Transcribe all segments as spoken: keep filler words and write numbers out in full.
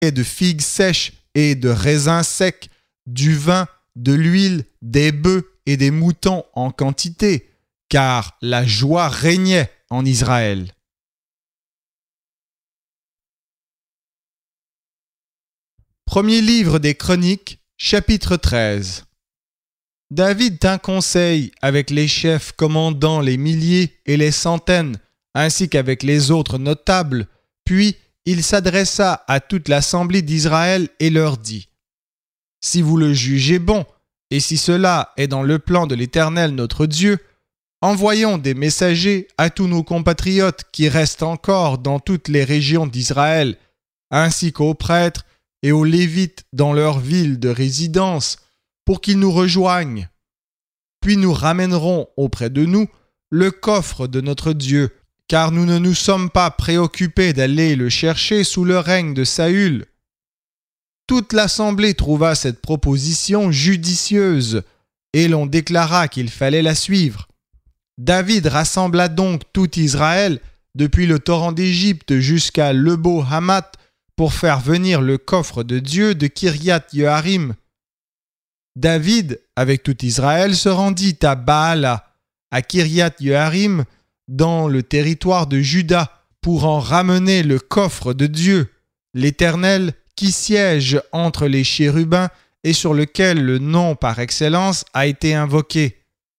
et de figues sèches et de raisins secs, du vin, de l'huile, des bœufs et des moutons en quantité, car la joie régnait en Israël. Premier livre des Chroniques, chapitre treize. David tint conseil avec les chefs commandant les milliers et les centaines, ainsi qu'avec les autres notables, puis il s'adressa à toute l'assemblée d'Israël et leur dit : « Si vous le jugez bon, et si cela est dans le plan de l'Éternel notre Dieu, envoyons des messagers à tous nos compatriotes qui restent encore dans toutes les régions d'Israël, ainsi qu'aux prêtres et aux Lévites dans leur ville de résidence, pour qu'ils nous rejoignent. Puis nous ramènerons auprès de nous le coffre de notre Dieu, car nous ne nous sommes pas préoccupés d'aller le chercher sous le règne de Saül. » Toute l'assemblée trouva cette proposition judicieuse, et l'on déclara qu'il fallait la suivre. David rassembla donc tout Israël, depuis le torrent d'Égypte jusqu'à Lebo-Hamath, pour faire venir le coffre de Dieu de Kiriath-Yearim. David, avec tout Israël, se rendit à Baala, à Kiriath-Yearim, dans le territoire de Juda, pour en ramener le coffre de Dieu, l'Éternel, qui siège entre les chérubins et sur lequel le nom par excellence a été invoqué.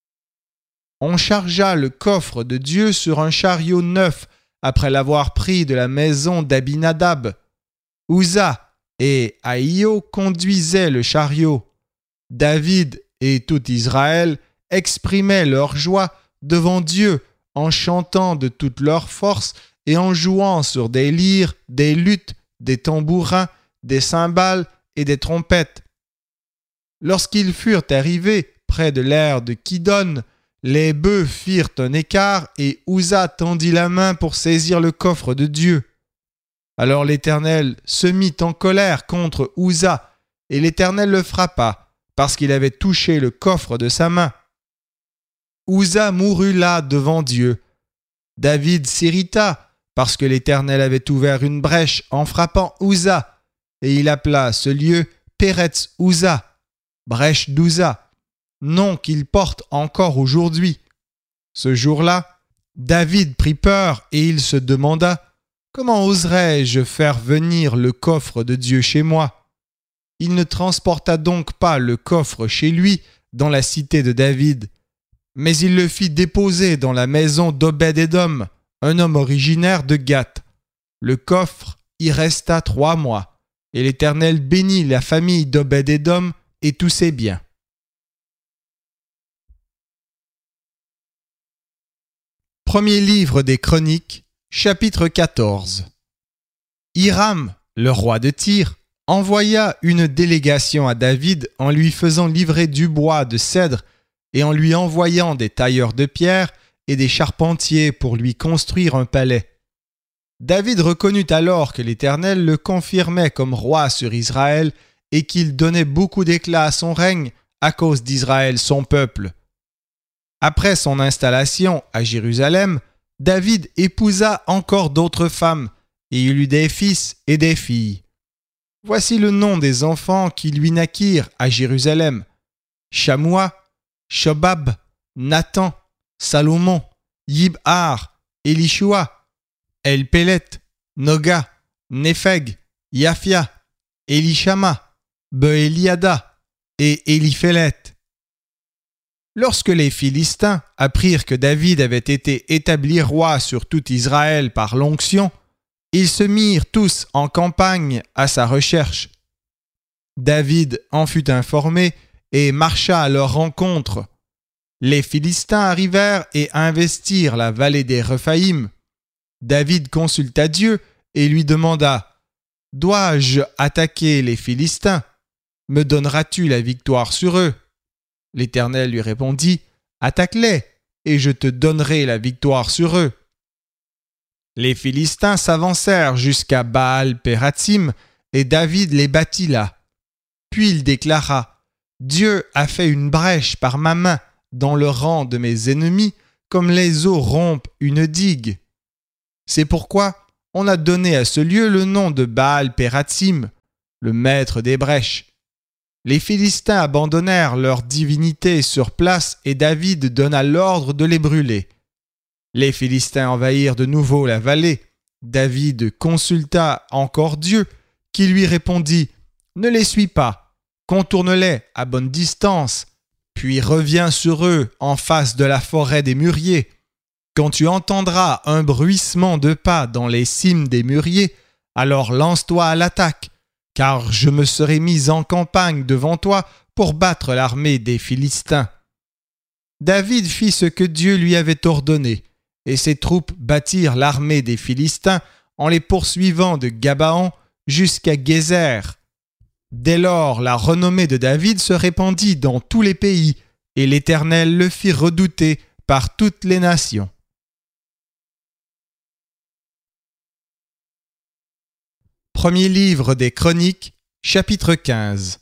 On chargea le coffre de Dieu sur un chariot neuf après l'avoir pris de la maison d'Abinadab. Uza et Ahio conduisaient le chariot. David et tout Israël exprimaient leur joie devant Dieu en chantant de toute leur force et en jouant sur des lyres, des luths, des tambourins, des cymbales et des trompettes. Lorsqu'ils furent arrivés près de l'aire de Kidon, les bœufs firent un écart et Uza tendit la main pour saisir le coffre de Dieu. Alors l'Éternel se mit en colère contre Uza, et l'Éternel le frappa, parce qu'il avait touché le coffre de sa main. Uza mourut là devant Dieu. David s'irrita, parce que l'Éternel avait ouvert une brèche en frappant Uza, et il appela ce lieu Péretz Uza, brèche d'Uza, nom qu'il porte encore aujourd'hui. Ce jour-là, David prit peur et il se demanda : comment oserais-je faire venir le coffre de Dieu chez moi ? Il ne transporta donc pas le coffre chez lui dans la cité de David, mais il le fit déposer dans la maison d'Obed-Édom, un homme originaire de Gath. Le coffre y resta trois mois, et l'Éternel bénit la famille d'Obed-Édom et tous ses biens. Premier livre des Chroniques, chapitre quatorze. Hiram, le roi de Tyr, envoya une délégation à David en lui faisant livrer du bois de cèdre et en lui envoyant des tailleurs de pierre et des charpentiers pour lui construire un palais. David reconnut alors que l'Éternel le confirmait comme roi sur Israël et qu'il donnait beaucoup d'éclat à son règne à cause d'Israël son peuple. Après son installation à Jérusalem, David épousa encore d'autres femmes et il eut des fils et des filles. Voici le nom des enfants qui lui naquirent à Jérusalem: Shammua, Shobab, Nathan, Salomon, Yibhar, Elishua, Elpelet, Noga, Népheg, Yaphia, Elishama, Beéliada et Éliphélet. Lorsque les Philistins apprirent que David avait été établi roi sur tout Israël par l'onction, ils se mirent tous en campagne à sa recherche. David en fut informé et marcha à leur rencontre. Les Philistins arrivèrent et investirent la vallée des Rephaïm. David consulta Dieu et lui demanda : « Dois-je attaquer les Philistins ? Me donneras-tu la victoire sur eux ? » L'Éternel lui répondit : « Attaque-les, et je te donnerai la victoire sur eux. » Les Philistins s'avancèrent jusqu'à Baal-Pératsim, et David les battit là. Puis il déclara : « Dieu a fait une brèche par ma main dans le rang de mes ennemis, comme les eaux rompent une digue. C'est pourquoi, on a donné à ce lieu le nom de Baal-Pératsim, le maître des brèches. Les Philistins abandonnèrent leur divinité sur place et David donna l'ordre de les brûler. Les Philistins envahirent de nouveau la vallée. David consulta encore Dieu, qui lui répondit « Ne les suis pas, contourne-les à bonne distance, puis reviens sur eux en face de la forêt des mûriers. Quand tu entendras un bruissement de pas dans les cimes des mûriers, alors lance-toi à l'attaque, car je me serai mis en campagne devant toi pour battre l'armée des Philistins. » David fit ce que Dieu lui avait ordonné, et ses troupes battirent l'armée des Philistins en les poursuivant de Gabaon jusqu'à Gézer. Dès lors, la renommée de David se répandit dans tous les pays, et l'Éternel le fit redouter par toutes les nations. Premier livre des Chroniques, chapitre quinze.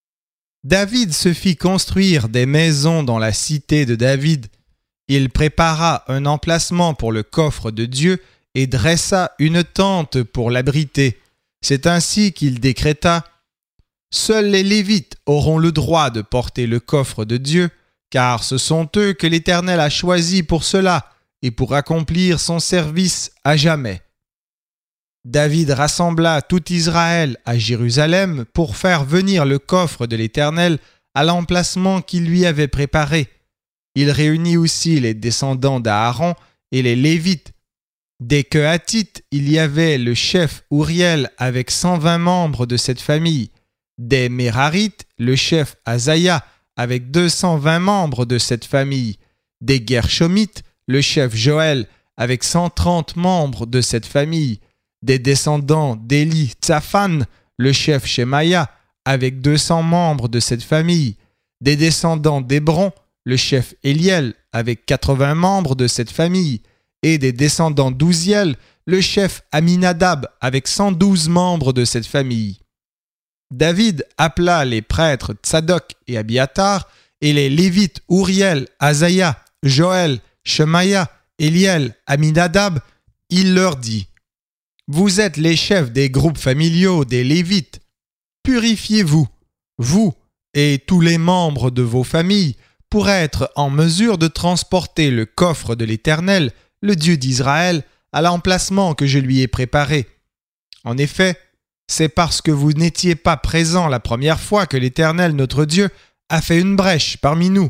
David se fit construire des maisons dans la cité de David. Il prépara un emplacement pour le coffre de Dieu et dressa une tente pour l'abriter. C'est ainsi qu'il décréta « Seuls les Lévites auront le droit de porter le coffre de Dieu, car ce sont eux que l'Éternel a choisis pour cela et pour accomplir son service à jamais. » David rassembla tout Israël à Jérusalem pour faire venir le coffre de l'Éternel à l'emplacement qu'il lui avait préparé. Il réunit aussi les descendants d'Aaron et les Lévites. Des Kehathites, il y avait le chef Uriel avec cent vingt membres de cette famille. Des Mérarites, le chef Azaïa avec deux cent vingt membres de cette famille. Des Guershomites, le chef Joël avec cent trente membres de cette famille. Des descendants d'Éli Tsaphan, le chef Shemaïa, avec deux cents membres de cette famille. Des descendants d'Hébron, le chef Éliel, avec quatre-vingts membres de cette famille. Et des descendants d'Ouziel, le chef Aminadab, avec cent douze membres de cette famille. David appela les prêtres Tsadok et Abiatar, et les Lévites Uriel, Azaïa, Joël, Shemaïa, Éliel, Aminadab. Il leur dit: Vous êtes les chefs des groupes familiaux des Lévites. Purifiez-vous, vous et tous les membres de vos familles, pour être en mesure de transporter le coffre de l'Éternel, le Dieu d'Israël, à l'emplacement que je lui ai préparé. En effet, c'est parce que vous n'étiez pas présents la première fois que l'Éternel, notre Dieu, a fait une brèche parmi nous.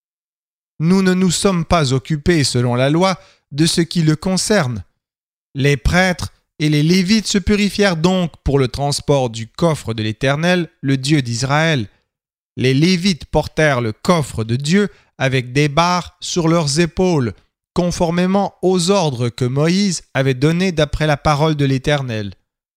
Nous ne nous sommes pas occupés, selon la loi, de ce qui le concerne. Les prêtres et les Lévites se purifièrent donc pour le transport du coffre de l'Éternel, le Dieu d'Israël. Les Lévites portèrent le coffre de Dieu avec des barres sur leurs épaules, conformément aux ordres que Moïse avait donnés d'après la parole de l'Éternel.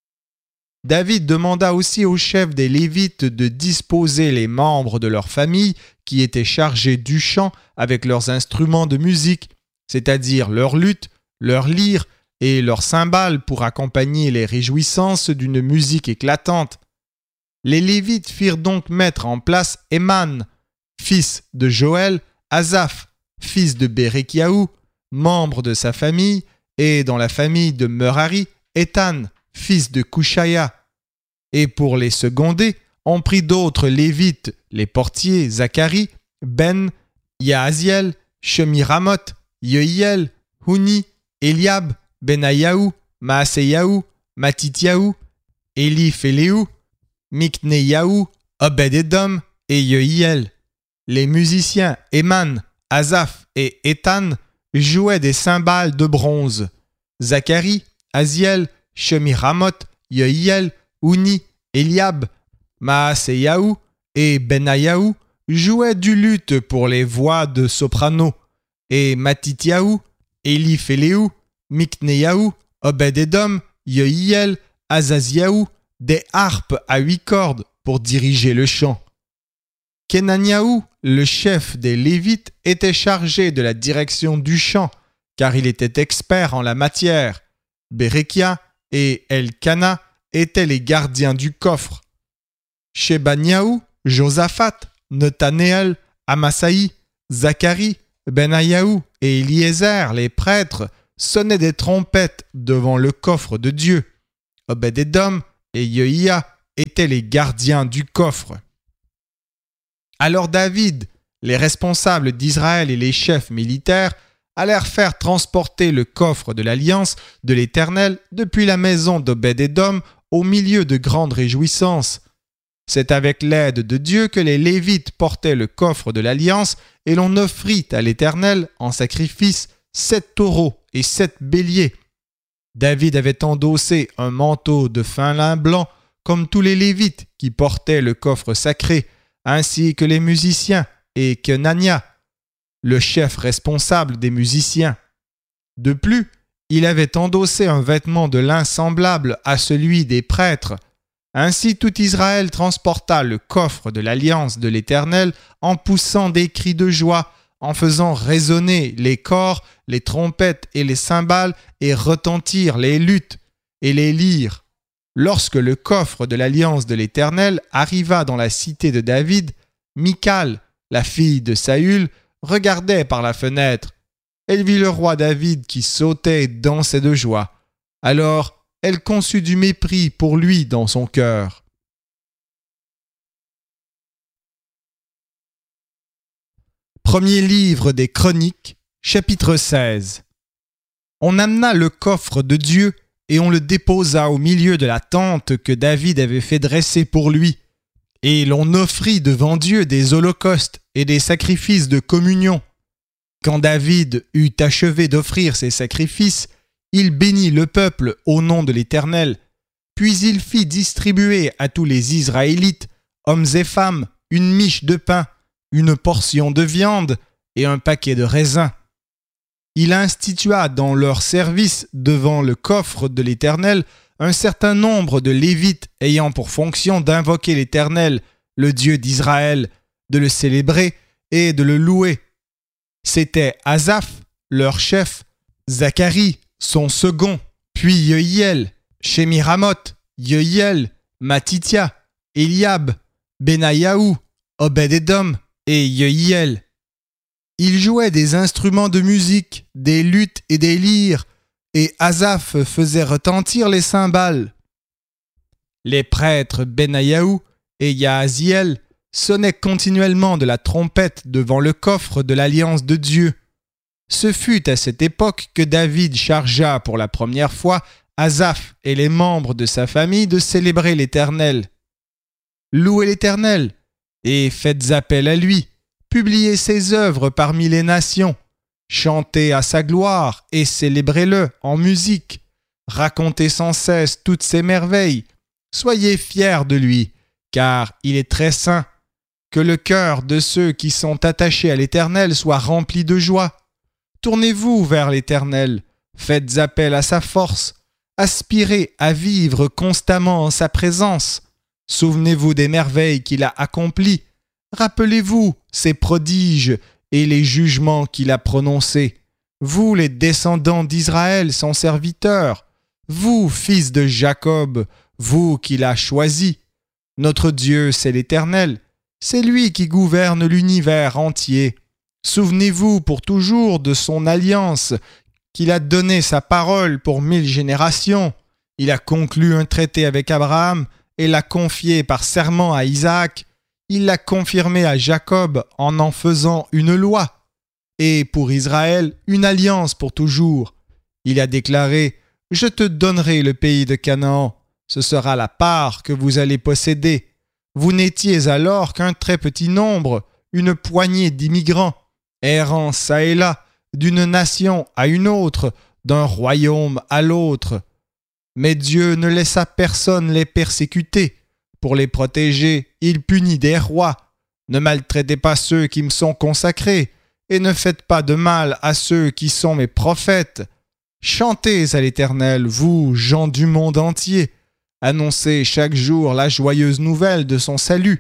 David demanda aussi aux chefs des Lévites de disposer les membres de leur famille qui étaient chargés du chant avec leurs instruments de musique, c'est-à-dire leurs luttes, leurs lyres et leurs cymbales pour accompagner les réjouissances d'une musique éclatante. Les Lévites firent donc mettre en place Éman, fils de Joël, Asaph, fils de Béréchiaou, membre de sa famille, et dans la famille de Merari, Étan, fils de Couchaya. Et pour les seconder, on prit d'autres Lévites, les portiers Zacharie, Ben, Yaaziel, Shemiramoth, Yehiel, Huni, Eliab, Benayahu, Maaseyahu, Matityahu, Éliphéléhu, Mikneyahu, Obed-Édom et Yehiel. Les musiciens Éman, Asaph et Étan jouaient des cymbales de bronze. Zacharie, Aziel, Shemiramoth, Yehiel, Huni, Eliab, Maaseyahu et Benayahu jouaient du luth pour les voix de soprano, et Matityahu, Éliphéléhu, Mikneyahu, Obed-Édom, Yehiel, Azaziahu, des harpes à huit cordes pour diriger le chant. Kenaniahu, le chef des Lévites, était chargé de la direction du chant, car il était expert en la matière. Béréchia et Elkana étaient les gardiens du coffre. Shebaniahu, Josaphat, Nethanéel, Amasaï, Zacharie, Benayahu et Eliezer, les prêtres, sonnaient des trompettes devant le coffre de Dieu. Obed-Édom et Jehiah étaient les gardiens du coffre. Alors David, les responsables d'Israël et les chefs militaires allèrent faire transporter le coffre de l'Alliance de l'Éternel depuis la maison d'Obed-Édom au milieu de grandes réjouissances. C'est avec l'aide de Dieu que les Lévites portaient le coffre de l'Alliance et l'on offrit à l'Éternel en sacrifice sept taureaux et sept béliers. David avait endossé un manteau de fin lin blanc comme tous les Lévites qui portaient le coffre sacré, ainsi que les musiciens et Kenania, le chef responsable des musiciens. De plus, il avait endossé un vêtement de lin semblable à celui des prêtres. Ainsi tout Israël transporta le coffre de l'Alliance de l'Éternel en poussant des cris de joie, en faisant résonner les cors, les trompettes et les cymbales et retentir les luttes et les lyres. Lorsque le coffre de l'Alliance de l'Éternel arriva dans la cité de David, Michal, la fille de Saül, regardait par la fenêtre. Elle vit le roi David qui sautait et dansait de joie. Alors, elle conçut du mépris pour lui dans son cœur. Premier livre des Chroniques, chapitre seize. On amena le coffre de Dieu et on le déposa au milieu de la tente que David avait fait dresser pour lui. Et l'on offrit devant Dieu des holocaustes et des sacrifices de communion. Quand David eut achevé d'offrir ses sacrifices, il bénit le peuple au nom de l'Éternel. Puis il fit distribuer à tous les Israélites, hommes et femmes, une miche de pain, une portion de viande et un paquet de raisins. Il institua dans leur service devant le coffre de l'Éternel un certain nombre de Lévites ayant pour fonction d'invoquer l'Éternel, le Dieu d'Israël, de le célébrer et de le louer. C'étaient Asaph, leur chef, Zacharie, son second, puis Jehiel, Shemiramoth, Jehiel, Matithia, Eliab, Benayahu, Obed-Édom et Jehiel. Ils jouaient des instruments de musique, des luths et des lyres, et Asaph faisait retentir les cymbales. Les prêtres Benayahu et Yahaziel sonnaient continuellement de la trompette devant le coffre de l'Alliance de Dieu. Ce fut à cette époque que David chargea pour la première fois Asaph et les membres de sa famille de célébrer l'Éternel. Louez l'Éternel et faites appel à lui, publiez ses œuvres parmi les nations. Chantez à sa gloire et célébrez-le en musique. Racontez sans cesse toutes ses merveilles. Soyez fiers de lui, car il est très saint. Que le cœur de ceux qui sont attachés à l'Éternel soit rempli de joie. Tournez-vous vers l'Éternel, faites appel à sa force. Aspirez à vivre constamment en sa présence. Souvenez-vous des merveilles qu'il a accomplies. Rappelez-vous ses prodiges et les jugements qu'il a prononcés. Vous, les descendants d'Israël, son serviteur, vous, fils de Jacob, vous qu'il a choisi. Notre Dieu, c'est l'Éternel. C'est lui qui gouverne l'univers entier. Souvenez-vous pour toujours de son alliance, qu'il a donné sa parole pour mille générations. Il a conclu un traité avec Abraham et l'a confié par serment à Isaac. Il l'a confirmé à Jacob en en faisant une loi, et pour Israël une alliance pour toujours. Il a déclaré « Je te donnerai le pays de Canaan, ce sera la part que vous allez posséder. » Vous n'étiez alors qu'un très petit nombre, une poignée d'immigrants, errant çà et là, d'une nation à une autre, d'un royaume à l'autre. Mais Dieu ne laissa personne les persécuter. Pour les protéger, il punit des rois. Ne maltraitez pas ceux qui me sont consacrés, et ne faites pas de mal à ceux qui sont mes prophètes. Chantez à l'Éternel, vous, gens du monde entier. Annoncez chaque jour la joyeuse nouvelle de son salut.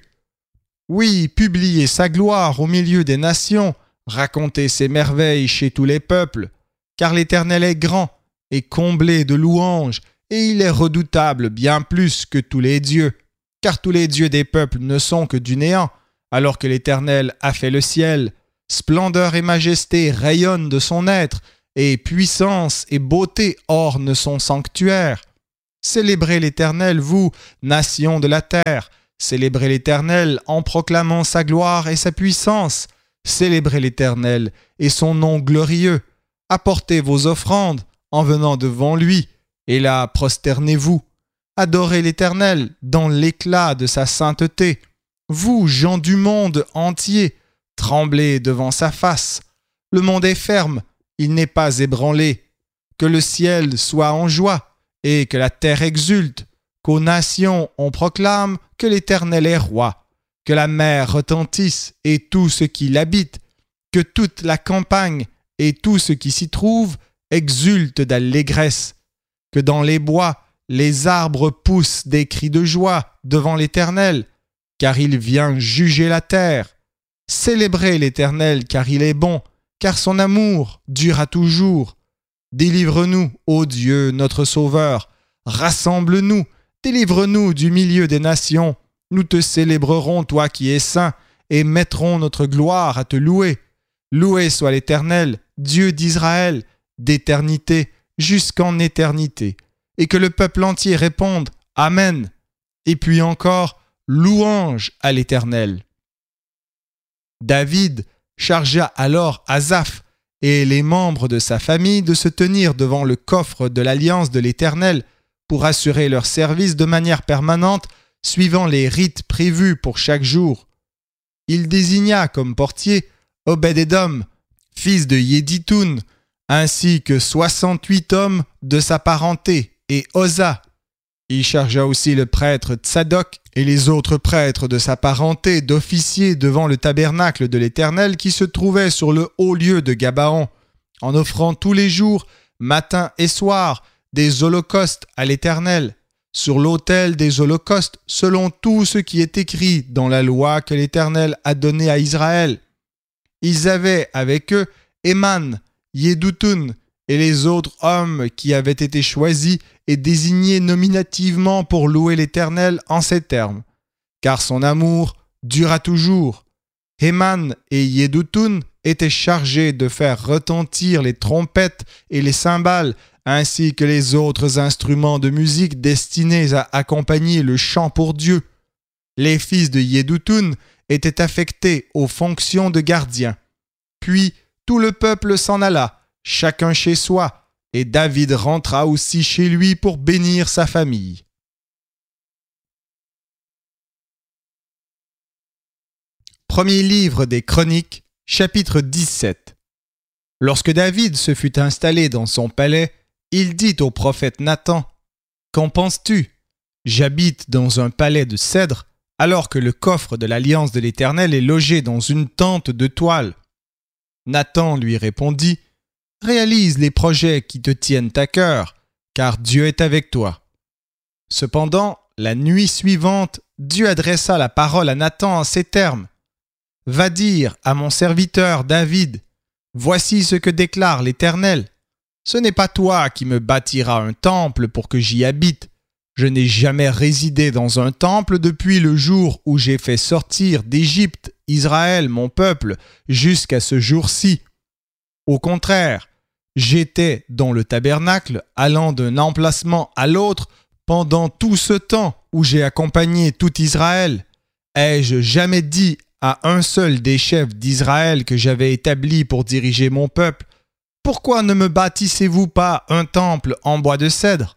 Oui, publiez sa gloire au milieu des nations, racontez ses merveilles chez tous les peuples, car l'Éternel est grand et comblé de louanges, et il est redoutable bien plus que tous les dieux. Car tous les dieux des peuples ne sont que du néant, alors que l'Éternel a fait le ciel. Splendeur et majesté rayonnent de son être, et puissance et beauté ornent son sanctuaire. Célébrez l'Éternel, vous, nations de la terre. Célébrez l'Éternel en proclamant sa gloire et sa puissance. Célébrez l'Éternel et son nom glorieux. Apportez vos offrandes en venant devant lui, et là prosternez-vous. Adorez l'Éternel dans l'éclat de sa sainteté. Vous, gens du monde entier, tremblez devant sa face. Le monde est ferme, il n'est pas ébranlé. Que le ciel soit en joie et que la terre exulte. Qu'aux nations on proclame que l'Éternel est roi. Que la mer retentisse et tout ce qui l'habite. Que toute la campagne et tout ce qui s'y trouve exulte d'allégresse. Que dans les bois, les arbres poussent des cris de joie devant l'Éternel, car il vient juger la terre. Célébrez l'Éternel, car il est bon, car son amour dure à toujours. Délivre-nous, ô Dieu, notre Sauveur. Rassemble-nous, délivre-nous du milieu des nations. Nous te célébrerons, toi qui es saint, et mettrons notre gloire à te louer. Loué soit l'Éternel, Dieu d'Israël, d'éternité jusqu'en éternité. Et que le peuple entier réponde « Amen ». Et puis encore « Louange à l'Éternel ». David chargea alors Asaph et les membres de sa famille de se tenir devant le coffre de l'alliance de l'Éternel pour assurer leur service de manière permanente suivant les rites prévus pour chaque jour. Il désigna comme portier Obed-Édom, fils de Yéditoun, ainsi que soixante-huit hommes de sa parenté, et Osa. Il chargea aussi le prêtre Tsadok et les autres prêtres de sa parenté d'officier devant le tabernacle de l'Éternel qui se trouvait sur le haut lieu de Gabaon, en offrant tous les jours, matin et soir, des holocaustes à l'Éternel, sur l'autel des holocaustes, selon tout ce qui est écrit dans la loi que l'Éternel a donnée à Israël. Ils avaient avec eux Éman, Yédoutoun et les autres hommes qui avaient été choisis et désignés nominativement pour louer l'Éternel en ces termes. Car son amour dura toujours. Éman et Yédoutoun étaient chargés de faire retentir les trompettes et les cymbales, ainsi que les autres instruments de musique destinés à accompagner le chant pour Dieu. Les fils de Yédoutoun étaient affectés aux fonctions de gardiens. Puis tout le peuple s'en alla, chacun chez soi, et David rentra aussi chez lui pour bénir sa famille. Premier livre des Chroniques, chapitre dix-sept. Lorsque David se fut installé dans son palais, il dit au prophète Nathan, « Qu'en penses-tu ? J'habite dans un palais de cèdre, alors que le coffre de l'alliance de l'Éternel est logé dans une tente de toile. » Nathan lui répondit, « Réalise les projets qui te tiennent à cœur, car Dieu est avec toi. » Cependant, la nuit suivante, Dieu adressa la parole à Nathan en ces termes. « Va dire à mon serviteur David, voici ce que déclare l'Éternel. Ce n'est pas toi qui me bâtiras un temple pour que j'y habite. Je n'ai jamais résidé dans un temple depuis le jour où j'ai fait sortir d'Égypte Israël, mon peuple, jusqu'à ce jour-ci. Au contraire, j'étais dans le tabernacle, allant d'un emplacement à l'autre pendant tout ce temps où j'ai accompagné tout Israël. Ai-je jamais dit à un seul des chefs d'Israël que j'avais établi pour diriger mon peuple, pourquoi ne me bâtissez-vous pas un temple en bois de cèdre?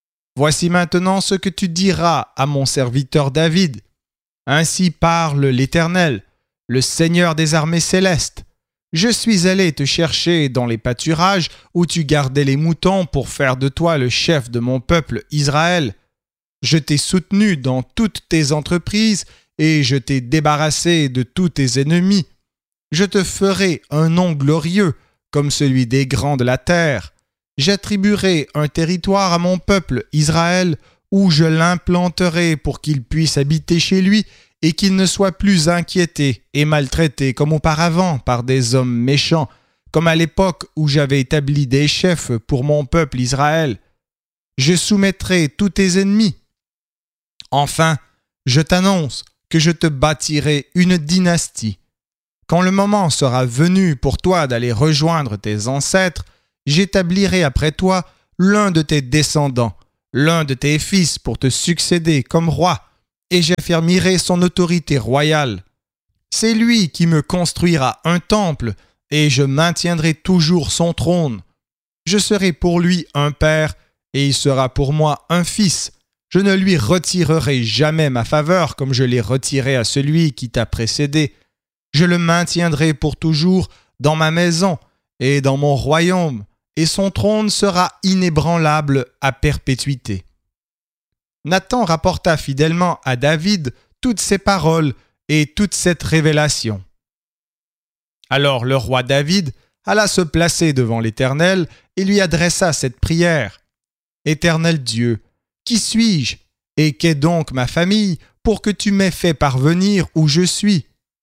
Voici maintenant ce que tu diras à mon serviteur David. Ainsi parle l'Éternel, le Seigneur des armées célestes. Je suis allé te chercher dans les pâturages où tu gardais les moutons pour faire de toi le chef de mon peuple Israël. Je t'ai soutenu dans toutes tes entreprises et je t'ai débarrassé de tous tes ennemis. Je te ferai un nom glorieux comme celui des grands de la terre. J'attribuerai un territoire à mon peuple Israël où je l'implanterai pour qu'il puisse habiter chez lui et qu'il ne soit plus inquiété et maltraité comme auparavant par des hommes méchants, comme à l'époque où j'avais établi des chefs pour mon peuple Israël. Je soumettrai tous tes ennemis. Enfin, je t'annonce que je te bâtirai une dynastie. Quand le moment sera venu pour toi d'aller rejoindre tes ancêtres, j'établirai après toi l'un de tes descendants, l'un de tes fils pour te succéder comme roi, et j'affermirai son autorité royale. C'est lui qui me construira un temple, et je maintiendrai toujours son trône. Je serai pour lui un père, et il sera pour moi un fils. Je ne lui retirerai jamais ma faveur comme je l'ai retirée à celui qui t'a précédé. Je le maintiendrai pour toujours dans ma maison et dans mon royaume, et son trône sera inébranlable à perpétuité. » Nathan rapporta fidèlement à David toutes ces paroles et toute cette révélation. Alors le roi David alla se placer devant l'Éternel et lui adressa cette prière. « Éternel Dieu, qui suis-je et qu'est donc ma famille pour que tu m'aies fait parvenir où je suis?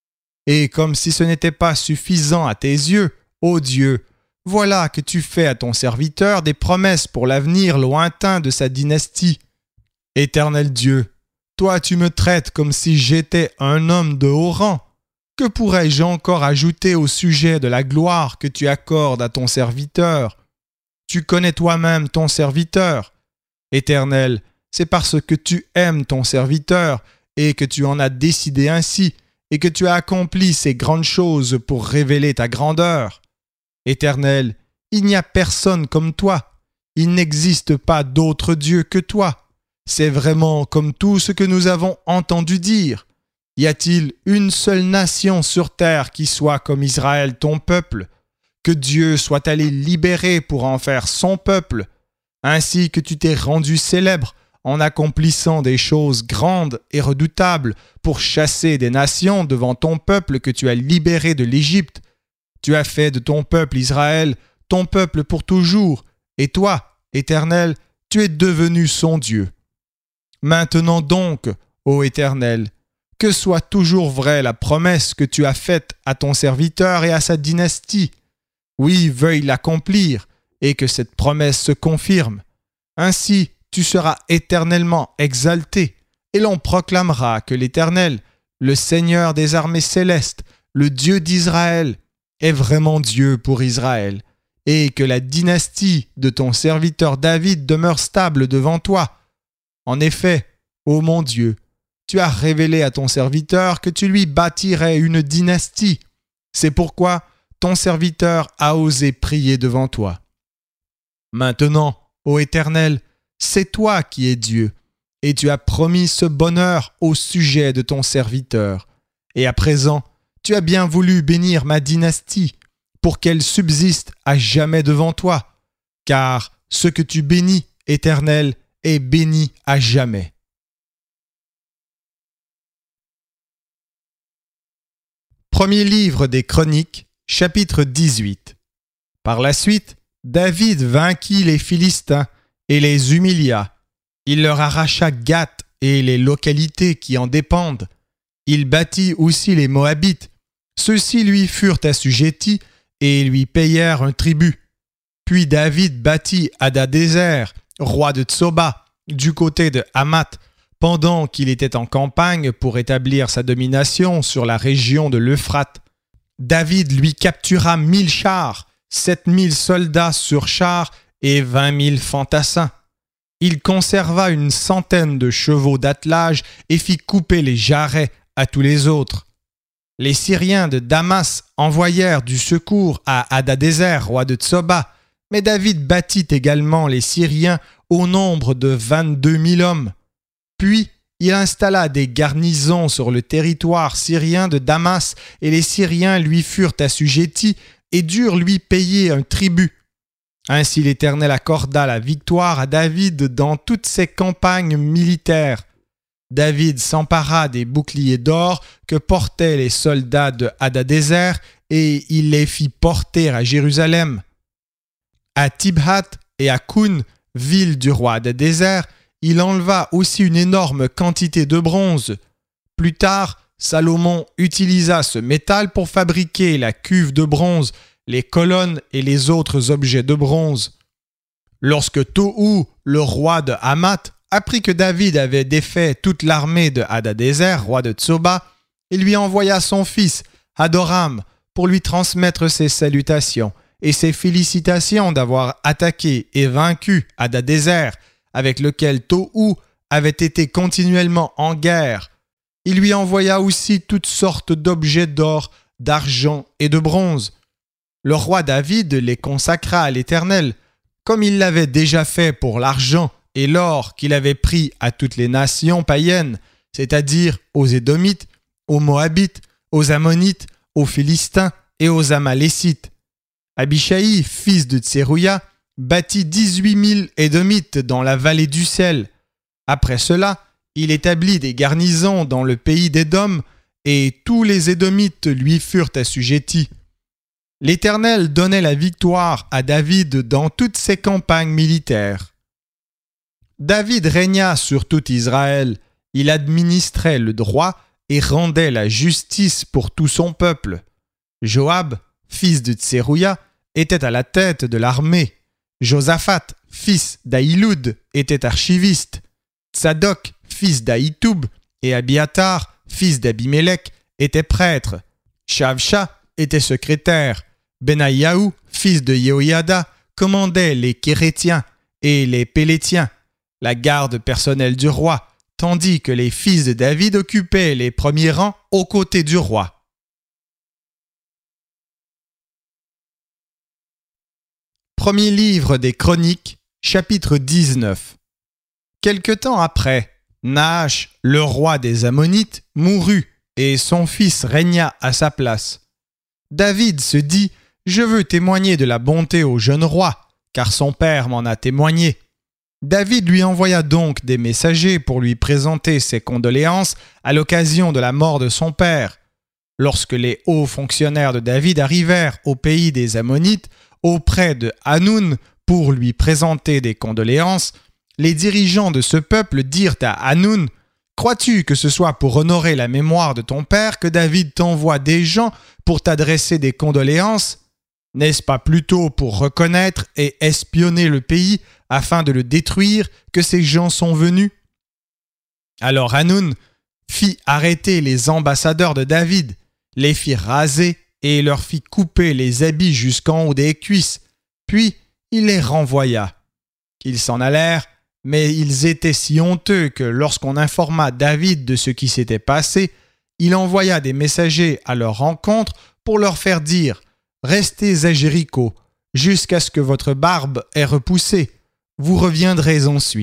Et comme si ce n'était pas suffisant à tes yeux, ô Dieu, voilà que tu fais à ton serviteur des promesses pour l'avenir lointain de sa dynastie. Éternel Dieu, toi tu me traites comme si j'étais un homme de haut rang. Que pourrais-je encore ajouter au sujet de la gloire que tu accordes à ton serviteur? Tu connais toi-même ton serviteur. Éternel, c'est parce que tu aimes ton serviteur et que tu en as décidé ainsi et que tu as accompli ces grandes choses pour révéler ta grandeur. Éternel, il n'y a personne comme toi. Il n'existe pas d'autre Dieu que toi. C'est vraiment comme tout ce que nous avons entendu dire. Y a-t-il une seule nation sur terre qui soit comme Israël ton peuple? Que Dieu soit allé libérer pour en faire son peuple, ainsi que tu t'es rendu célèbre en accomplissant des choses grandes et redoutables pour chasser des nations devant ton peuple que tu as libéré de l'Égypte. Tu as fait de ton peuple Israël ton peuple pour toujours, et toi, Éternel, tu es devenu son Dieu. Maintenant donc, ô Éternel, que soit toujours vraie la promesse que tu as faite à ton serviteur et à sa dynastie. Oui, veuille l'accomplir, et que cette promesse se confirme. Ainsi, tu seras éternellement exalté, et l'on proclamera que l'Éternel, le Seigneur des armées célestes, le Dieu d'Israël, est vraiment Dieu pour Israël, et que la dynastie de ton serviteur David demeure stable devant toi. En effet, ô mon Dieu, tu as révélé à ton serviteur que tu lui bâtirais une dynastie. C'est pourquoi ton serviteur a osé prier devant toi. Maintenant, ô Éternel, c'est toi qui es Dieu, et tu as promis ce bonheur au sujet de ton serviteur. Et à présent, tu as bien voulu bénir ma dynastie, pour qu'elle subsiste à jamais devant toi, car ce que tu bénis, Éternel, est béni à jamais. Premier livre des Chroniques, chapitre dix-huit. Par la suite, David vainquit les Philistins et les humilia. Il leur arracha Gath et les localités qui en dépendent. Il battit aussi les Moabites. Ceux-ci lui furent assujettis et lui payèrent un tribut. Puis David battit Hadadézer, roi de Tsoba, du côté de Hamath, pendant qu'il était en campagne pour établir sa domination sur la région de l'Euphrate. David lui captura mille chars, sept mille soldats sur chars et vingt mille fantassins. Il conserva une centaine de chevaux d'attelage et fit couper les jarrets à tous les autres. Les Syriens de Damas envoyèrent du secours à Hadadézer, roi de Tsoba, mais David battit également les Syriens au nombre de vingt-deux mille hommes. Puis, il installa des garnisons sur le territoire syrien de Damas et les Syriens lui furent assujettis et durent lui payer un tribut. Ainsi l'Éternel accorda la victoire à David dans toutes ses campagnes militaires. David s'empara des boucliers d'or que portaient les soldats de Hadadézer et il les fit porter à Jérusalem. À Tibhat et à Koun, ville du roi Hadadézer, il enleva aussi une énorme quantité de bronze. Plus tard, Salomon utilisa ce métal pour fabriquer la cuve de bronze, les colonnes et les autres objets de bronze. Lorsque Tohu, le roi de Hamath, apprit que David avait défait toute l'armée de Hadadézer, roi de Tsoba, il lui envoya son fils, Hadoram, pour lui transmettre ses salutations et ses félicitations d'avoir attaqué et vaincu Hadadézer, avec lequel Tohu avait été continuellement en guerre. Il lui envoya aussi toutes sortes d'objets d'or, d'argent et de bronze. Le roi David les consacra à l'Éternel, comme il l'avait déjà fait pour l'argent et l'or qu'il avait pris à toutes les nations païennes, c'est-à-dire aux Édomites, aux Moabites, aux Ammonites, aux Philistins et aux Amalécites. Abishai, fils de Tserouia, bâtit dix-huit mille Édomites dans la vallée du sel. Après cela, il établit des garnisons dans le pays d'Édom, et tous les Édomites lui furent assujettis. L'Éternel donnait la victoire à David dans toutes ses campagnes militaires. David régna sur tout Israël, il administrait le droit et rendait la justice pour tout son peuple. Joab, fils de Tserouia, était à la tête de l'armée. Josaphat, fils d'Ahiloud, était archiviste. Tsadok, fils d'Ahitoub, et Abiatar, fils d'Abimélec, étaient prêtres. Shavsha était secrétaire. Benayahu, fils de Yehoiada, commandait les Kérétiens et les Pélétiens, la garde personnelle du roi, tandis que les fils de David occupaient les premiers rangs aux côtés du roi. Premier livre des Chroniques, chapitre dix-neuf. Quelque temps après, Naash, le roi des Ammonites, mourut et son fils régna à sa place. David se dit « Je veux témoigner de la bonté au jeune roi, car son père m'en a témoigné. » David lui envoya donc des messagers pour lui présenter ses condoléances à l'occasion de la mort de son père. Lorsque les hauts fonctionnaires de David arrivèrent au pays des Ammonites, auprès de Hanoun, pour lui présenter des condoléances, les dirigeants de ce peuple dirent à Hanoun « Crois-tu que ce soit pour honorer la mémoire de ton père que David t'envoie des gens pour t'adresser des condoléances ? N'est-ce pas plutôt pour reconnaître et espionner le pays afin de le détruire que ces gens sont venus ?» Alors Hanoun fit arrêter les ambassadeurs de David, les fit raser et leur fit couper les habits jusqu'en haut des cuisses, puis il les renvoya. Ils s'en allèrent, mais ils étaient si honteux que lorsqu'on informa David de ce qui s'était passé, il envoya des messagers à leur rencontre pour leur faire dire « Restez à Jéricho, jusqu'à ce que votre barbe ait repoussé. Vous reviendrez ensuite. »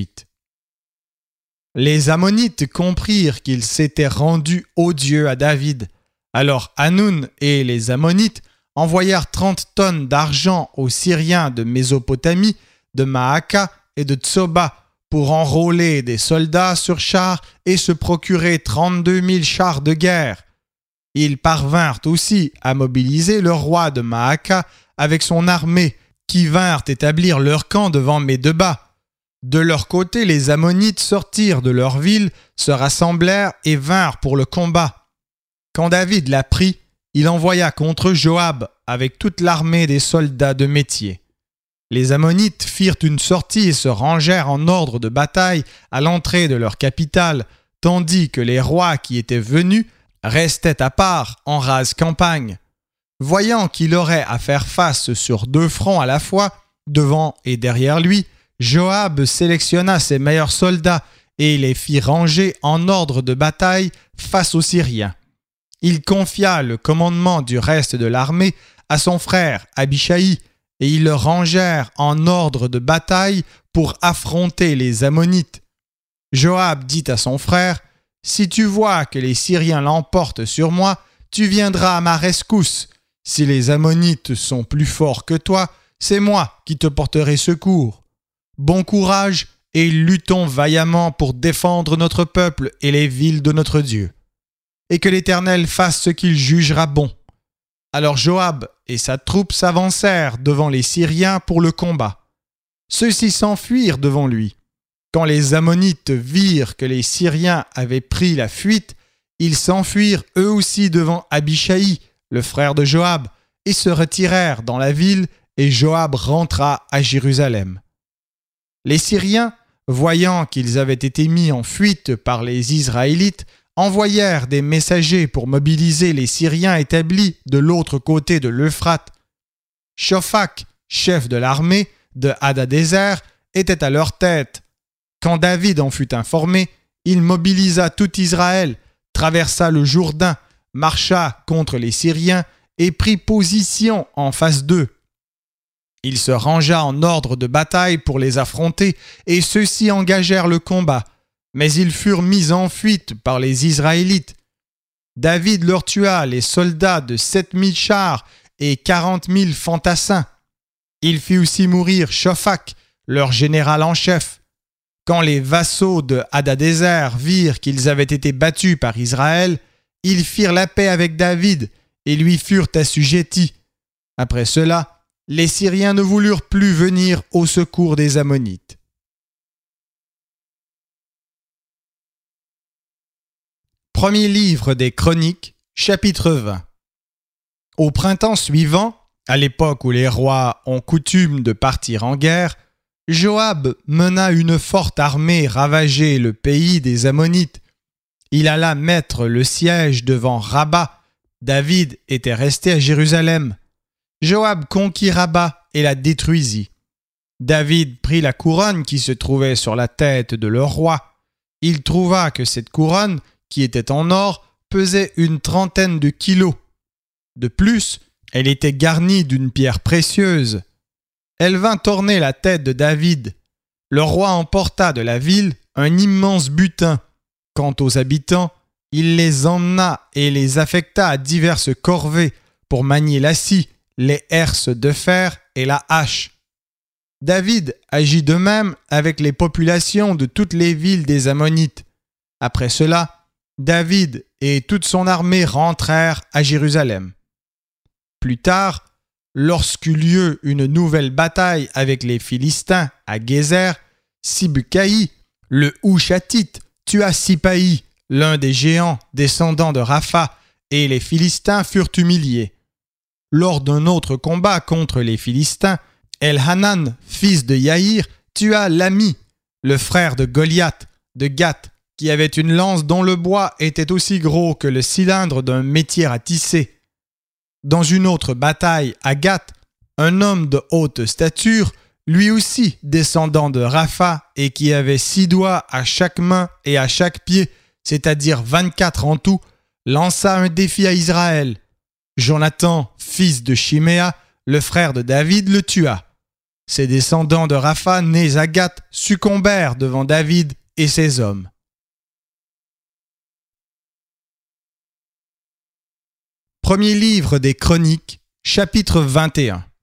Les Ammonites comprirent qu'ils s'étaient rendus odieux à David. Alors Hanoun et les Ammonites envoyèrent trente tonnes d'argent aux Syriens de Mésopotamie, de Maaka et de Tsoba pour enrôler des soldats sur chars et se procurer trente-deux mille chars de guerre. Ils parvinrent aussi à mobiliser le roi de Maaka avec son armée, qui vinrent établir leur camp devant Médeba. De leur côté, les Ammonites sortirent de leur ville, se rassemblèrent et vinrent pour le combat. Quand David l'apprit, il envoya contre Joab avec toute l'armée des soldats de métier. Les Ammonites firent une sortie et se rangèrent en ordre de bataille à l'entrée de leur capitale, tandis que les rois qui étaient venus restaient à part en rase campagne. Voyant qu'il aurait à faire face sur deux fronts à la fois, devant et derrière lui, Joab sélectionna ses meilleurs soldats et les fit ranger en ordre de bataille face aux Syriens. Il confia le commandement du reste de l'armée à son frère Abishai, et ils le rangèrent en ordre de bataille pour affronter les Ammonites. Joab dit à son frère « Si tu vois que les Syriens l'emportent sur moi, tu viendras à ma rescousse. Si les Ammonites sont plus forts que toi, c'est moi qui te porterai secours. Bon courage et luttons vaillamment pour défendre notre peuple et les villes de notre Dieu. Et que l'Éternel fasse ce qu'il jugera bon. » Alors Joab et sa troupe s'avancèrent devant les Syriens pour le combat. Ceux-ci s'enfuirent devant lui. Quand les Ammonites virent que les Syriens avaient pris la fuite, ils s'enfuirent eux aussi devant Abishai, le frère de Joab, et se retirèrent dans la ville, et Joab rentra à Jérusalem. Les Syriens, voyant qu'ils avaient été mis en fuite par les Israélites, envoyèrent des messagers pour mobiliser les Syriens établis de l'autre côté de l'Euphrate. Shophak, chef de l'armée de Hadadézer, était à leur tête. Quand David en fut informé, il mobilisa tout Israël, traversa le Jourdain, marcha contre les Syriens et prit position en face d'eux. Il se rangea en ordre de bataille pour les affronter et ceux-ci engagèrent le combat, mais ils furent mis en fuite par les Israélites. David leur tua les soldats de sept mille chars et quarante mille fantassins. Il fit aussi mourir Shophak, leur général en chef. Quand les vassaux de Hadadézer virent qu'ils avaient été battus par Israël, ils firent la paix avec David et lui furent assujettis. Après cela, les Syriens ne voulurent plus venir au secours des Ammonites. Premier livre des Chroniques, chapitre vingt. Au printemps suivant, à l'époque où les rois ont coutume de partir en guerre, Joab mena une forte armée ravager le pays des Ammonites. Il alla mettre le siège devant Rabba. David était resté à Jérusalem. Joab conquit Rabba et la détruisit. David prit la couronne qui se trouvait sur la tête de leur roi. Il trouva que cette couronne, qui était en or, pesait une trentaine de kilos. De plus, elle était garnie d'une pierre précieuse. Elle vint orner la tête de David. Le roi emporta de la ville un immense butin. Quant aux habitants, il les emmena et les affecta à diverses corvées pour manier la scie, les herses de fer et la hache. David agit de même avec les populations de toutes les villes des Ammonites. Après cela, David et toute son armée rentrèrent à Jérusalem. Plus tard, lorsqu'eut lieu une nouvelle bataille avec les Philistins à Gézer, Sibcaï, le Hushatite, tua Sipaï, l'un des géants descendants de Rapha, et les Philistins furent humiliés. Lors d'un autre combat contre les Philistins, Elhanan, fils de Yaïr, tua Lami, le frère de Goliath, de Gath, qui avait une lance dont le bois était aussi gros que le cylindre d'un métier à tisser. Dans une autre bataille à Gath, un homme de haute stature, lui aussi descendant de Rapha et qui avait six doigts à chaque main et à chaque pied, c'est-à-dire vingt-quatre en tout, lança un défi à Israël. Jonathan, fils de Shiméa, le frère de David, le tua. Ses descendants de Rapha, nés à Gath, succombèrent devant David et ses hommes. Premier livre des Chroniques, chapitre vingt et un.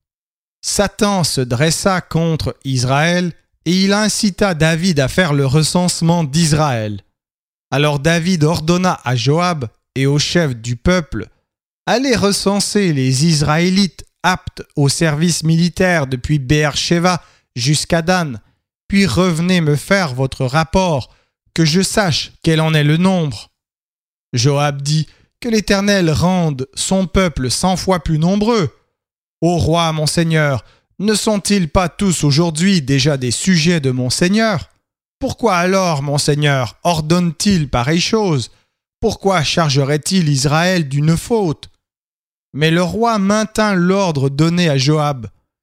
Satan se dressa contre Israël et il incita David à faire le recensement d'Israël. Alors David ordonna à Joab et aux chefs du peuple: allez recenser les Israélites aptes au service militaire depuis Beer-Sheva jusqu'à Dan, puis revenez me faire votre rapport, que je sache quel en est le nombre. Joab dit: que l'Éternel rende son peuple cent fois plus nombreux. Ô roi, mon Seigneur, ne sont-ils pas tous aujourd'hui déjà des sujets de mon Seigneur? Pourquoi alors, mon Seigneur, ordonne-t-il pareille chose? Pourquoi chargerait-il Israël d'une faute? Mais le roi maintint l'ordre donné à Joab.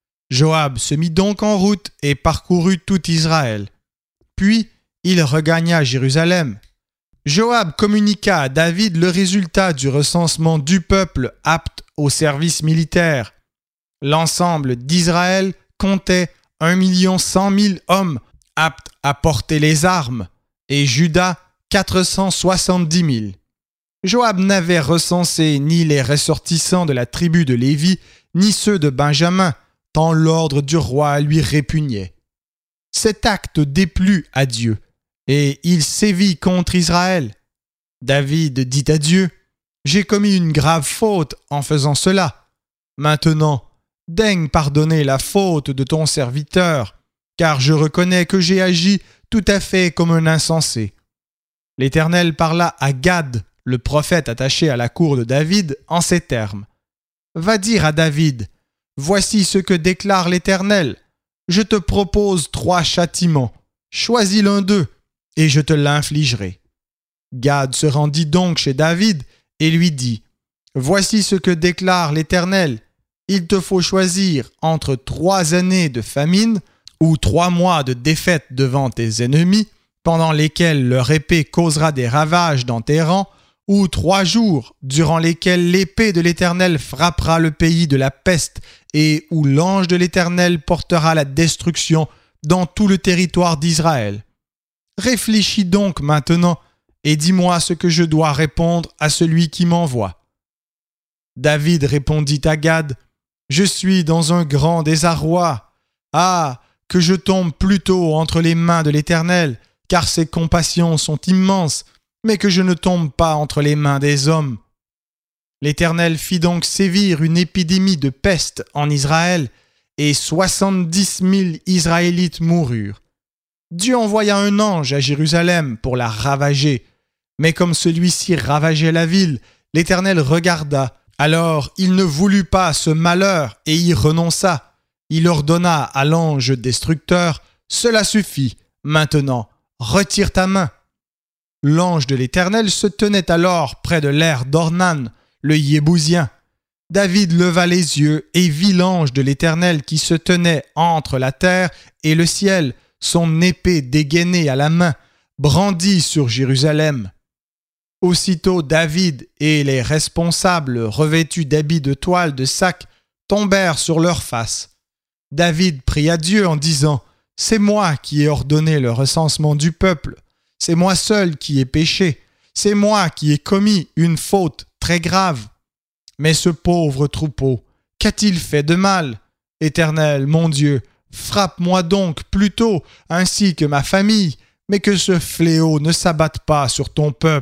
Joab se mit donc en route et parcourut tout Israël. Puis il regagna Jérusalem. Joab communiqua à David le résultat du recensement du peuple apte au service militaire. L'ensemble d'Israël comptait un million cent mille hommes aptes à porter les armes, et Juda quatre cent soixante-dix mille. Joab n'avait recensé ni les ressortissants de la tribu de Lévi, ni ceux de Benjamin, tant l'ordre du roi lui répugnait. Cet acte déplut à Dieu, et il sévit contre Israël. David dit à Dieu: j'ai commis une grave faute en faisant cela. Maintenant, daigne pardonner la faute de ton serviteur, car je reconnais que j'ai agi tout à fait comme un insensé. L'Éternel parla à Gad, le prophète attaché à la cour de David, en ces termes: va dire à David: voici ce que déclare l'Éternel. Je te propose trois châtiments. Choisis l'un d'eux, et je te l'infligerai. Gad se rendit donc chez David et lui dit: voici ce que déclare l'Éternel. il te faut choisir entre trois années de famine ou trois mois de défaite devant tes ennemis, pendant lesquels leur épée causera des ravages dans tes rangs, ou trois jours durant lesquels l'épée de l'Éternel frappera le pays de la peste et où l'ange de l'Éternel portera la destruction dans tout le territoire d'Israël. Réfléchis donc maintenant et dis-moi ce que je dois répondre à celui qui m'envoie. » David répondit à Gad, « Je suis dans un grand désarroi. Ah, que je tombe plutôt entre les mains de l'Éternel, car ses compassions sont immenses, mais que je ne tombe pas entre les mains des hommes. » L'Éternel fit donc sévir une épidémie de peste en Israël, et soixante-dix mille Israélites moururent. Dieu envoya un ange à Jérusalem pour la ravager, mais comme celui-ci ravageait la ville, l'Éternel regarda. Alors il ne voulut pas ce malheur et y renonça. Il ordonna à l'ange destructeur, « Cela suffit, maintenant, retire ta main. » L'ange de l'Éternel se tenait alors près de l'aire d'Ornan, le Yébousien. David leva les yeux et vit l'ange de l'Éternel qui se tenait entre la terre et le ciel, son épée dégainée à la main, brandie sur Jérusalem. Aussitôt David et les responsables revêtus d'habits de toile de sac tombèrent sur leurs faces. David pria Dieu en disant, « C'est moi qui ai ordonné le recensement du peuple. C'est moi seul qui ai péché. C'est moi qui ai commis une faute très grave. Mais ce pauvre troupeau, qu'a-t-il fait de mal? Éternel, mon Dieu, frappe-moi donc plutôt, ainsi que ma famille, mais que ce fléau ne s'abatte pas sur ton peuple. »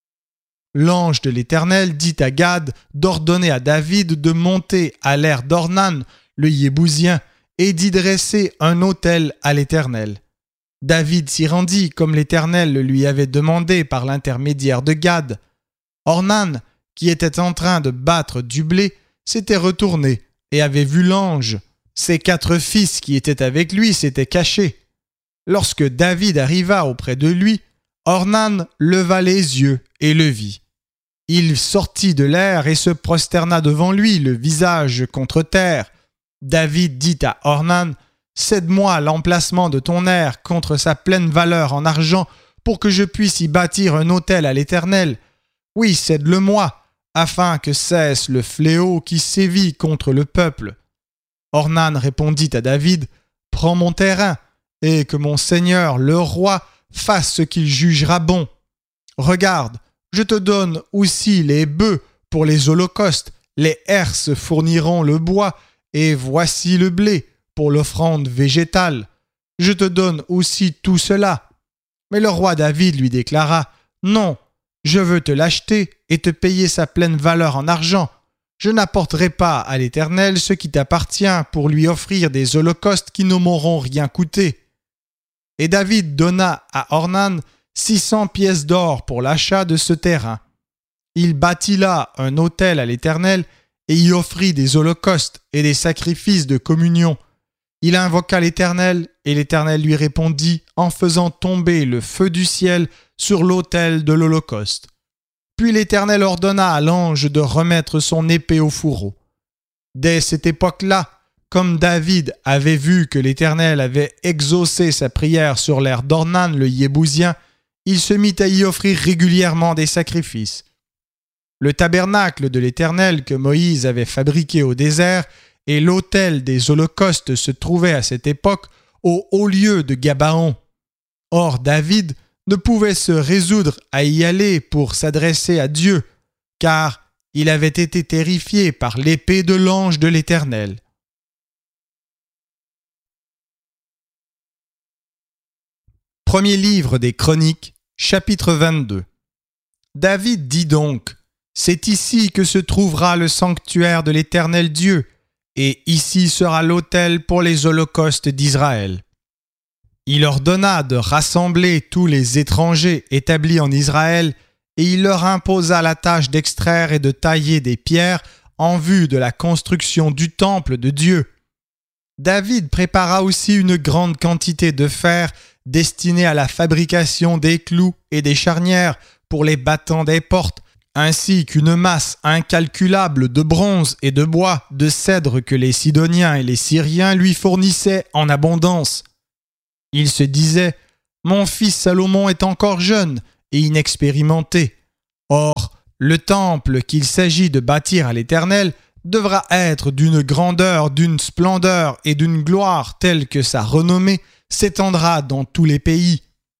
L'ange de l'Éternel dit à Gad d'ordonner à David de monter à l'aire d'Ornan, le Yébousien, et d'y dresser un autel à l'Éternel. David s'y rendit comme l'Éternel le lui avait demandé par l'intermédiaire de Gad. Ornan, qui était en train de battre du blé, s'était retourné et avait vu l'ange. Ses quatre fils qui étaient avec lui s'étaient cachés. Lorsque David arriva auprès de lui, Ornan leva les yeux et le vit. Il sortit de l'air et se prosterna devant lui, le visage contre terre. David dit à Ornan, « Cède-moi l'emplacement de ton aire contre sa pleine valeur en argent pour que je puisse y bâtir un autel à l'Éternel. Oui, cède-le-moi, afin que cesse le fléau qui sévit contre le peuple. » Ornan répondit à David, « Prends mon terrain, et que mon seigneur, le roi, fasse ce qu'il jugera bon. Regarde, je te donne aussi les bœufs pour les holocaustes, les herses fourniront le bois, et voici le blé pour l'offrande végétale. Je te donne aussi tout cela. » Mais le roi David lui déclara, « Non, je veux te l'acheter et te payer sa pleine valeur en argent. Je n'apporterai pas à l'Éternel ce qui t'appartient pour lui offrir des holocaustes qui ne m'auront rien coûté. » Et David donna à Ornan six cents pièces d'or pour l'achat de ce terrain. Il bâtit là un autel à l'Éternel et y offrit des holocaustes et des sacrifices de communion. Il invoqua l'Éternel, et l'Éternel lui répondit en faisant tomber le feu du ciel sur l'autel de l'Holocauste. Puis l'Éternel ordonna à l'ange de remettre son épée au fourreau. Dès cette époque-là, comme David avait vu que l'Éternel avait exaucé sa prière sur l'aire d'Ornan le Yébousien, il se mit à y offrir régulièrement des sacrifices. Le tabernacle de l'Éternel que Moïse avait fabriqué au désert et l'autel des holocaustes se trouvaient à cette époque au haut lieu de Gabaon. Or David ne pouvait se résoudre à y aller pour s'adresser à Dieu, car il avait été terrifié par l'épée de l'ange de l'Éternel. Premier livre des Chroniques, chapitre vingt-deux. David dit donc, « C'est ici que se trouvera le sanctuaire de l'Éternel Dieu, et ici sera l'autel pour les holocaustes d'Israël. » Il ordonna de rassembler tous les étrangers établis en Israël, et il leur imposa la tâche d'extraire et de tailler des pierres en vue de la construction du temple de Dieu. David prépara aussi une grande quantité de fer destiné à la fabrication des clous et des charnières pour les battants des portes, ainsi qu'une masse incalculable de bronze et de bois, de cèdre que les Sidoniens et les Syriens lui fournissaient en abondance. Il se disait « Mon fils Salomon est encore jeune et inexpérimenté. Or, le temple qu'il s'agit de bâtir à l'Éternel devra être d'une grandeur, d'une splendeur et d'une gloire telle que sa renommée s'étendra dans tous les pays.